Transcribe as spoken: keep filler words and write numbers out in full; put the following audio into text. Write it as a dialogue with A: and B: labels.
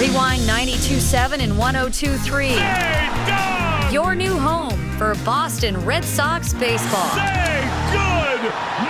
A: Rewind ninety-two point seven and one oh two point three. Your new home for Boston Red Sox baseball.
B: Say good